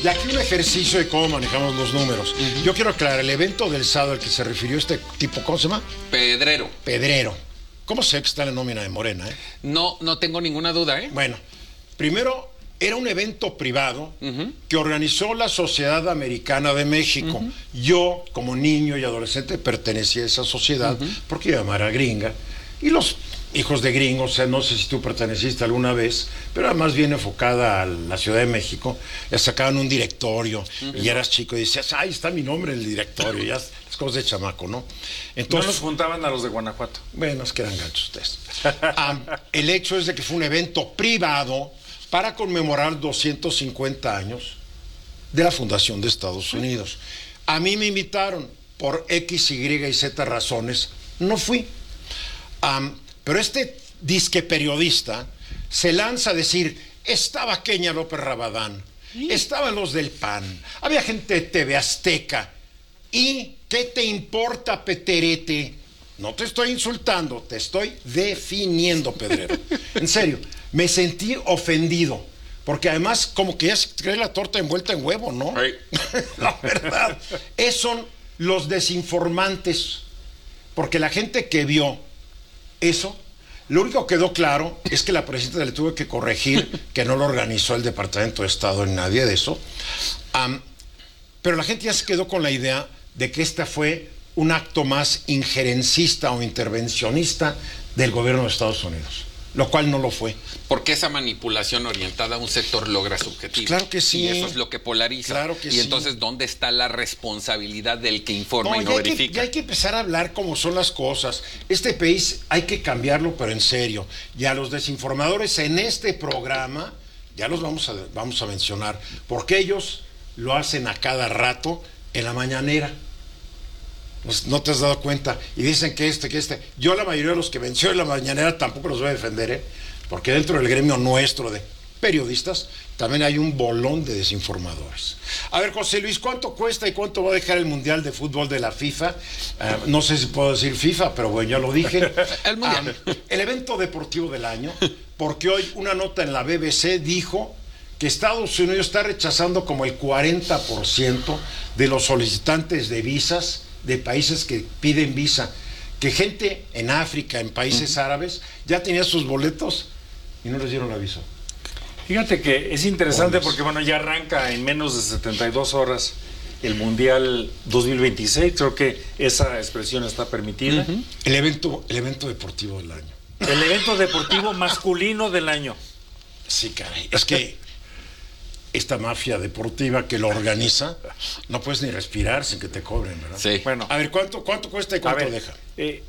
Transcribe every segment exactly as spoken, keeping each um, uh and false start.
Y aquí un ejercicio de cómo manejamos los números. Uh-huh. Yo quiero aclarar, el evento del sábado al que se refirió este tipo, ¿cómo se llama? Pedrero. Pedrero. ¿Cómo sé que está en la nómina de Morena, eh? No, no tengo ninguna duda, ¿eh? Bueno, primero, era un evento privado uh-huh. que organizó la Sociedad Americana de México. Uh-huh. Yo, como niño y adolescente, pertenecía a esa sociedad uh-huh. porque yo era gringa. Y los hijos de gringos, o sea, no sé si tú perteneciste alguna vez, pero era más bien enfocada a la Ciudad de México. Ya sacaban un directorio uh-huh. y eras chico y decías, ay, está mi nombre en el directorio. Ya, las cosas de chamaco, ¿no? Entonces, no nos juntaban a los de Guanajuato. Bueno, es que eran gachos ustedes. um, el hecho es de que fue un evento privado para conmemorar doscientos cincuenta años de la fundación de Estados Unidos. A mí me invitaron por X, Y y Z razones, no fui. Um, pero este disque periodista se lanza a decir, estaba Kenia López Rabadán, ¿sí? Estaban los del P A N, había gente de T V Azteca, ¿y qué te importa, Peterete? No te estoy insultando, te estoy definiendo, Pedrero. En serio, me sentí ofendido, porque además como que ya se cree la torta envuelta en huevo, ¿no? Hey. La verdad, esos son los desinformantes, porque la gente que vio eso, lo único que quedó claro es que la presidenta le tuvo que corregir que no lo organizó el Departamento de Estado ni nadie de eso, um, pero la gente ya se quedó con la idea de que este fue un acto más injerencista o intervencionista del gobierno de Estados Unidos, lo cual no lo fue. Porque esa manipulación orientada a un sector logra su objetivo. Claro que sí. Y eso es lo que polariza. Claro que y sí. entonces, ¿dónde está la responsabilidad del que informa no, y no ya verifica? Que, ya hay que empezar a hablar cómo son las cosas. Este país hay que cambiarlo, pero en serio. Y a los desinformadores en este programa, ya los vamos a, vamos a mencionar, porque ellos lo hacen a cada rato en la mañanera. No te has dado cuenta. Y dicen que este, que este. Yo la mayoría de los que venció en la mañanera tampoco los voy a defender, ¿eh? Porque dentro del gremio nuestro de periodistas también hay un bolón de desinformadores. A ver, José Luis, ¿cuánto cuesta y cuánto va a dejar el Mundial de Fútbol de la FIFA? Uh, no sé si puedo decir FIFA, pero bueno, ya lo dije. El Mundial. Um, el evento deportivo del año, porque hoy una nota en la B B C dijo que Estados Unidos está rechazando como el cuarenta por ciento de los solicitantes de visas de países que piden visa, que gente en África, en países uh-huh. árabes, ya tenía sus boletos y no les dieron aviso. Fíjate que es interesante porque bueno, ya arranca en menos de setenta y dos horas el Mundial dos mil veintiséis, creo que esa expresión está permitida. Uh-huh. El evento, el evento deportivo del año. El evento deportivo masculino del año. Sí, caray, es que esta mafia deportiva que lo organiza, no puedes ni respirar sin que te cobren, ¿verdad? Sí. Bueno, a ver, ¿cuánto, cuánto cuesta y cuánto ver, deja? Eh,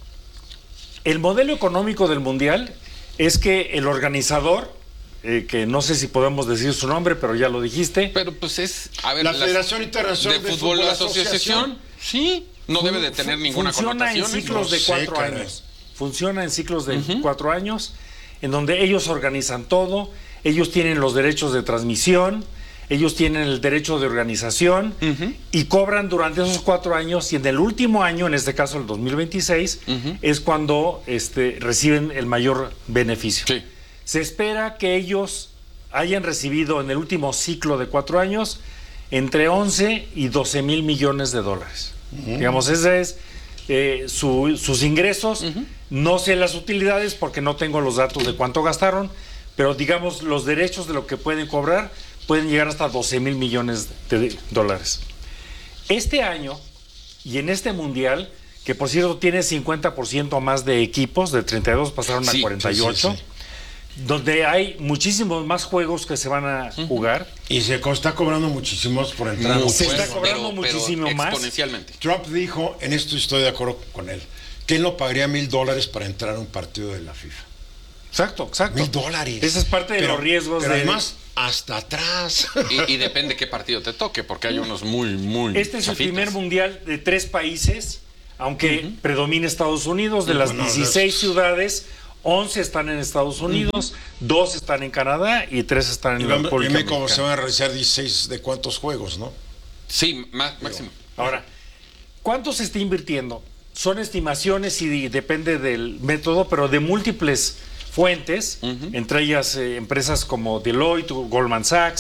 el modelo económico del Mundial es que el organizador, eh, que no sé si podemos decir su nombre, pero ya lo dijiste. Pero pues es, a ver, la las, Federación Internacional de, de Fútbol, Fútbol Asociación, sí, no debe de tener ninguna funciona connotación. en ciclos de no cuatro sé, años. Funciona en ciclos de uh-huh. cuatro años, en donde ellos organizan todo, ellos tienen los derechos de transmisión, ellos tienen el derecho de organización uh-huh. y cobran durante esos cuatro años, y en el último año, en este caso el dos mil veintiséis, uh-huh. es cuando este, reciben el mayor beneficio. Sí. Se espera que ellos hayan recibido en el último ciclo de cuatro años entre once y doce mil millones de dólares. Uh-huh. Digamos, ese es eh, su, sus ingresos. Uh-huh. No sé las utilidades porque no tengo los datos de cuánto gastaron, pero digamos los derechos de lo que pueden cobrar pueden llegar hasta doce mil millones de dólares. Este año, y en este mundial, que por cierto tiene cincuenta por ciento más de equipos, de treinta y dos pasaron sí, a cuarenta y ocho, sí, sí, sí. donde hay muchísimos más juegos que se van a jugar. Y se está cobrando muchísimos por entrar. No, se está cobrando pero, muchísimo pero más. Exponencialmente. Trump dijo, en esto estoy de acuerdo con él, que él no pagaría mil dólares para entrar a un partido de la FIFA. Exacto, exacto. Mil dólares. Esa es parte de pero, los riesgos. Pero de... además, hasta atrás. Y, y depende qué partido te toque, porque hay unos muy, muy Este es chafitas. el primer mundial de tres países, aunque uh-huh. predomina Estados Unidos. De las bueno, dieciséis es... ciudades, once están en Estados Unidos, uh-huh. dos están en Canadá y tres están en y la República Dime cómo Mexicana. se van a realizar dieciséis de cuántos juegos, ¿no? Sí, má- máximo. Ahora, ¿cuánto se está invirtiendo? Son estimaciones y depende del método, pero de múltiples fuentes, uh-huh. entre ellas eh, empresas como Deloitte, Goldman Sachs,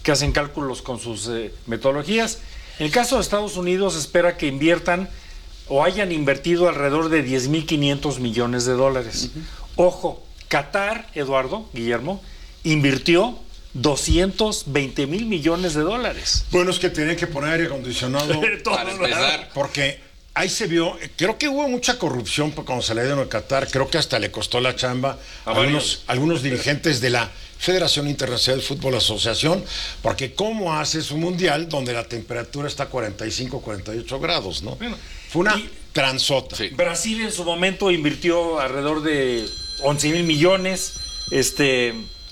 que hacen cálculos con sus eh, metodologías. En el caso de Estados Unidos, se espera que inviertan o hayan invertido alrededor de diez mil quinientos millones de dólares. Uh-huh. Ojo, Qatar, Eduardo, Guillermo, invirtió doscientos veinte mil millones de dólares. Bueno, es que tenían que poner aire acondicionado para empezar. Porque ahí se vio, creo que hubo mucha corrupción cuando se le dieron al Qatar, creo que hasta le costó la chamba a algunos, algunos dirigentes de la Federación Internacional de Fútbol Asociación, porque ¿cómo haces un mundial donde la temperatura está a cuarenta y cinco, cuarenta y ocho grados, ¿no? Bueno, fue una y, transota. Sí. Brasil en su momento invirtió alrededor de once mil millones, este...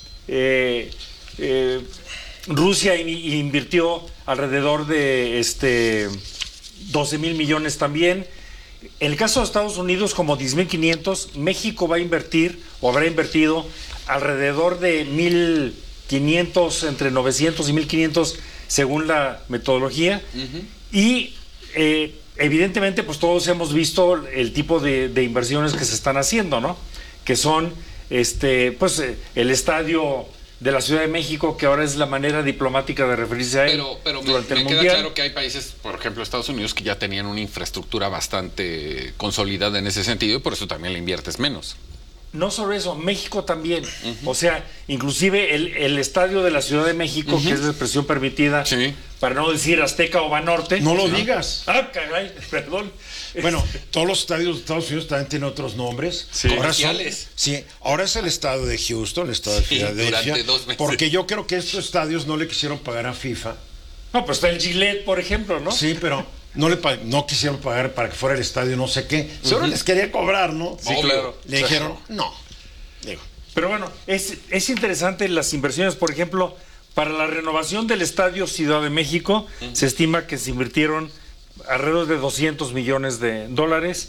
Eh, Eh, Rusia invirtió alrededor de este doce mil millones también. En el caso de Estados Unidos, como diez mil quinientos, México va a invertir o habrá invertido alrededor de mil quinientos, entre novecientos y mil quinientos según la metodología. Uh-huh. Y eh, evidentemente pues todos hemos visto el tipo de, de inversiones que se están haciendo, ¿no? Que son este pues el estadio de la Ciudad de México, que ahora es la manera diplomática de referirse a él. Pero, pero durante me, el me queda claro que hay países, por ejemplo Estados Unidos, que ya tenían una infraestructura bastante consolidada en ese sentido y por eso también le inviertes menos. No solo eso, México también. Uh-huh. O sea, inclusive el, el estadio de la Ciudad de México, uh-huh, que es la expresión permitida, sí, para no decir Azteca o Banorte. No lo ¿no? digas. Ah, caray, perdón. Bueno, todos los estadios de Estados Unidos también tienen otros nombres. Sí. Ahora son, sí, ahora es el estadio de Houston, el estadio de Filadelfia. Sí, durante dos meses. Porque yo creo que estos estadios no le quisieron pagar a FIFA. No, pues está el Gillette, por ejemplo, ¿no? Sí, pero no le no quisieron pagar para que fuera el estadio no sé qué. Solo uh-huh, les quería cobrar, ¿no? Sí, claro. Le dijeron, no. Digo. Pero bueno, es, es interesante las inversiones, por ejemplo, para la renovación del Estadio Ciudad de México, uh-huh, se estima que se invirtieron alrededor de doscientos millones de dólares.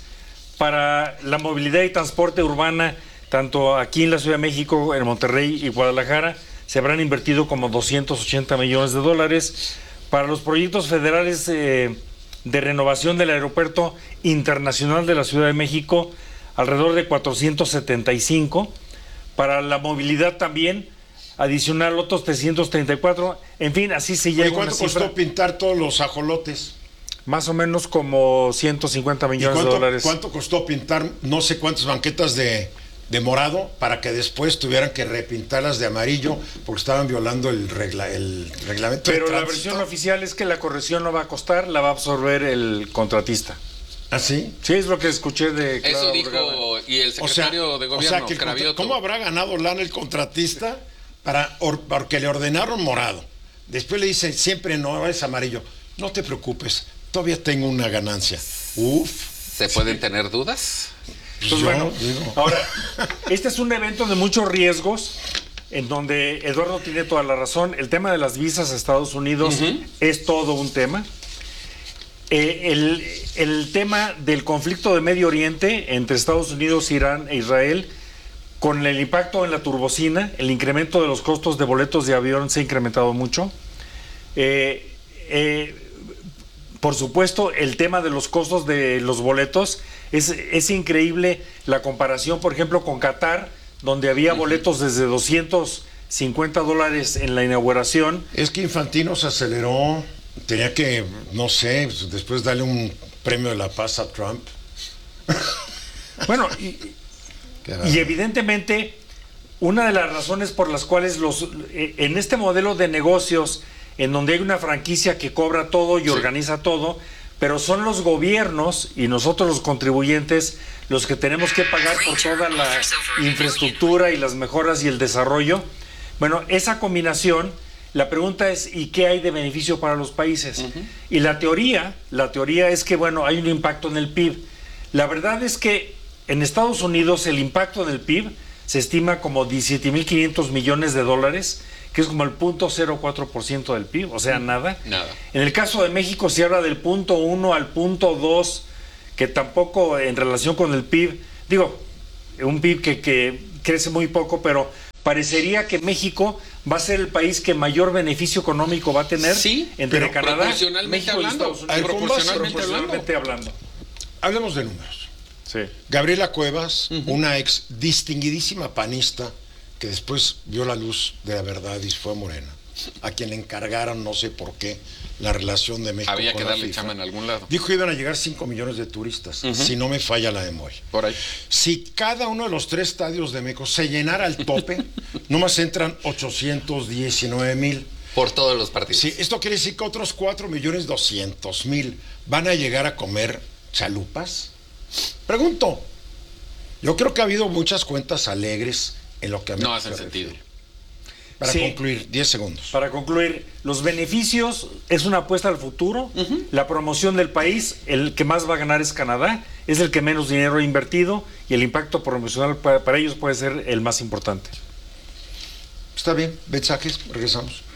Para la movilidad y transporte urbana, tanto aquí en la Ciudad de México, en Monterrey y Guadalajara, se habrán invertido como doscientos ochenta millones de dólares. Para los proyectos federales eh, de renovación del Aeropuerto Internacional de la Ciudad de México, alrededor de cuatrocientos setenta y cinco. Para la movilidad también, adicional otros trescientos treinta y cuatro. En fin, así se llega a una cifra. ¿Cuánto costó pintar todos los ajolotes? Más o menos como ciento cincuenta millones cuánto, de dólares. ¿Cuánto costó pintar no sé cuántas banquetas de, de morado para que después tuvieran que repintarlas de amarillo porque estaban violando el, regla, el reglamento? Pero la versión oficial es que la corrección no va a costar, la va a absorber el contratista. ¿Ah, sí? Sí, es lo que escuché de Clara Eso dijo Brugada. Y el secretario o sea, de gobierno, o sea, que Cravioto. ¿Cómo habrá ganado lana el contratista para or, porque le ordenaron morado? Después le dicen, siempre no, es amarillo. No te preocupes, todavía tengo una ganancia. Uf. ¿Se pueden tener dudas? Pues Yo, bueno, digo. Ahora, este es un evento de muchos riesgos, en donde Eduardo tiene toda la razón. El tema de las visas a Estados Unidos uh-huh, es todo un tema. Eh, el, el tema del conflicto de Medio Oriente entre Estados Unidos, Irán e Israel, con el impacto en la turbocina, el incremento de los costos de boletos de avión se ha incrementado mucho. Eh, eh, por supuesto, el tema de los costos de los boletos, es, es increíble la comparación, por ejemplo, con Qatar, donde había uh-huh, boletos desde doscientos cincuenta dólares en la inauguración. Es que Infantino se aceleró. Tenía que, no sé, después darle un premio de la paz a Trump. Bueno, y, y evidentemente una de las razones por las cuales los en este modelo de negocios, en donde hay una franquicia que cobra todo y sí, organiza todo, pero son los gobiernos y nosotros los contribuyentes los que tenemos que pagar por toda la infraestructura y las mejoras y el desarrollo. Bueno, esa combinación. La pregunta es, ¿y qué hay de beneficio para los países? Uh-huh. Y la teoría, la teoría es que, bueno, hay un impacto en el P I B. La verdad es que en Estados Unidos el impacto en el P I B se estima como diecisiete mil quinientos millones de dólares, que es como el punto cero cuatro por ciento del P I B, o sea, nada. Nada. En el caso de México se habla del punto uno al punto dos, que tampoco en relación con el P I B, digo, un P I B que, que crece muy poco, pero parecería que México va a ser el país que mayor beneficio económico va a tener, sí, entre pero Canadá, México hablando, y Estados Unidos. Proporcionalmente, proporcionalmente hablando. Hablemos de números. Sí. Gabriela Cuevas, uh-huh, una ex distinguidísima panista que después vio la luz de la verdad y fue a Morena. a quien le encargaron, no sé por qué, la relación de México Había con que la darle FIFA. chama en algún lado. Dijo que iban a llegar cinco millones de turistas, uh-huh. si no me falla la memoria. Por ahí. Si cada uno de los tres estadios de México se llenara al tope, nomás entran ochocientos diecinueve mil. Por todos los partidos. Sí, esto quiere decir que otros cuatro millones doscientos mil van a llegar a comer chalupas. Pregunto, yo creo que ha habido muchas cuentas alegres en lo que a mí No me hacen refiere. sentido. Para Sí. concluir, diez segundos. Para concluir, los beneficios es una apuesta al futuro, uh-huh. la promoción del país, el que más va a ganar es Canadá, es el que menos dinero ha invertido y el impacto promocional para, para ellos puede ser el más importante. Está bien, mensajes, regresamos.